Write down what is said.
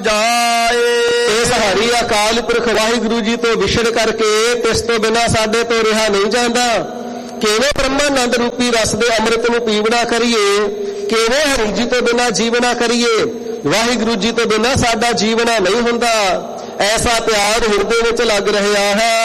ਜਾਏ। ਇਸ ਹਰੀ ਅਕਾਲ ਪੁਰਖ ਵਾਹਿਗੁਰੂ ਜੀ ਤੋਂ ਵਿਛੜ ਕਰਕੇ ਤਿਸ ਤੋਂ ਬਿਨਾਂ ਸਾਡੇ ਤੋਂ ਰਿਹਾ ਨਹੀਂ ਜਾਂਦਾ। ਕਿਵੇਂ ਬ੍ਰਹਮਾਨੰਦ ਰੂਪੀ ਰਸ ਦੇ ਅੰਮ੍ਰਿਤ ਨੂੰ ਪੀਵਣਾ ਕਰੀਏ, ਕਿਵੇਂ ਹਰੀ ਜੀ ਤੋਂ ਬਿਨਾਂ ਜੀਵਨਾ ਕਰੀਏ। ਵਾਹਿਗੁਰੂ ਜੀ ਤੋਂ ਬਿਨਾਂ ਸਾਡਾ ਜੀਵਨਾ ਨਹੀਂ ਹੁੰਦਾ। ਐਸਾ ਪਿਆਰ ਹਿਰਦੇ ਵਿੱਚ ਲੱਗ ਰਿਹਾ ਹੈ।